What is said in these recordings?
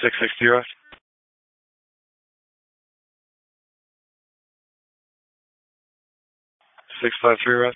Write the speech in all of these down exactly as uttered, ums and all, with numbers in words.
six sixty arrived. six five three arrived.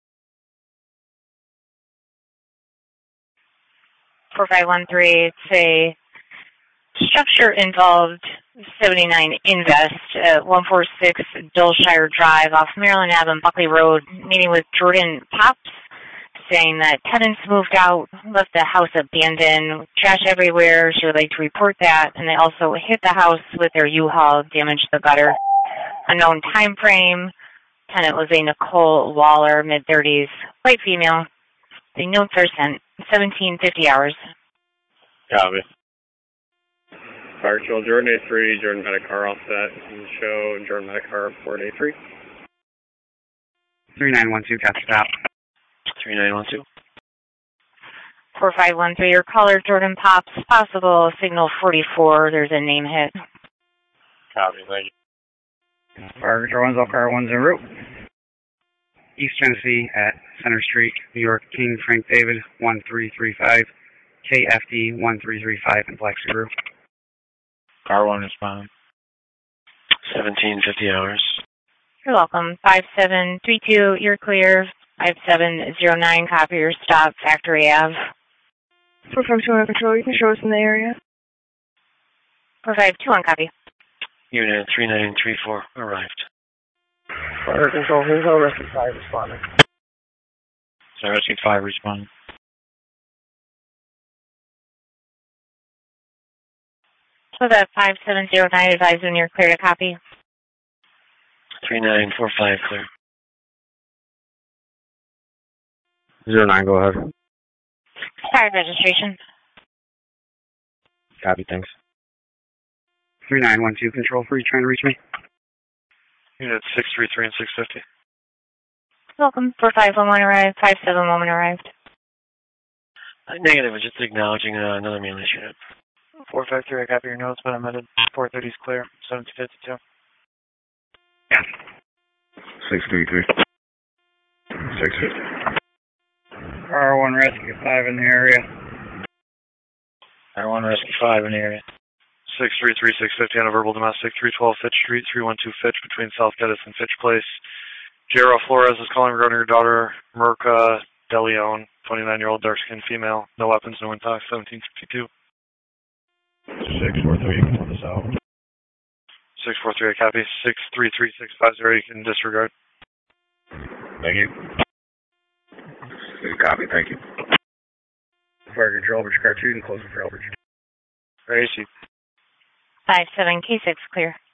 four five one three, it's a structure involved seventy-nine Invest at one forty-six Dulshire Drive off Maryland Avenue and Buckley Road, meeting with Jordan Pops, saying that tenants moved out, left the house abandoned, trash everywhere. She would like to report that. And they also hit the house with their U-Haul, damaged the gutter. Unknown time frame. Tenant was a Nicole Waller, mid thirties, white female. The notes are sent seventeen fifty hours. Copy. Fire control, Jordan A three, Jordan had a car offset. Show Jordan had a car Ford A three. three nine one two, catch stop. three nine one two. four five one three, your caller, Jordan Pops, possible signal forty-four, there's a name hit. Copy, thank you. Fire control, one's off car, one's en route. East Genesee at Center Street, New York, King Frank David, one three three five, K F D one three three five in Black Subaru. Car one respond. seventeen fifty hours. You're welcome. five seven three two, you're clear. five seven zero nine, copy your stop, Factory Ave. four five two one control, you can show us in the area. four five two one, copy. Unit three nine three four arrived. Fire control, Hinsdale, Rescue five responding. So Rescue five responding. So that five seven zero nine, advise when you're clear to copy. three nine four five, clear. Zero nine, go ahead. Expired registration. Copy, thanks. three nine one two, control free, trying to reach me. Unit six three three and six fifty. Welcome. four five one one arrived, five seven one arrived. Uh, negative, I'm just acknowledging uh, another mail unit. four five three, I copy your notes, but I'm headed. four thirty is clear, seventy fifty-two. Yeah. six three three. six fifty. R one Rescue five in the area. R one Rescue five in the area. six three three, six fifty on a verbal domestic, three twelve Fitch Street, three one two Fitch between South Geddes and Fitch Place. Jera Flores is calling regarding her daughter, Mirka DeLeon, twenty-nine-year-old dark-skinned female. No weapons, no intox, seventeen fifty-two. six four three, you can pull this out. six four three, I copy. six three three, six five zero, you can disregard. Thank you. Copy, thank you. Fire control, Albridge car two, and closing for Albridge. A C. five seven K six, clear.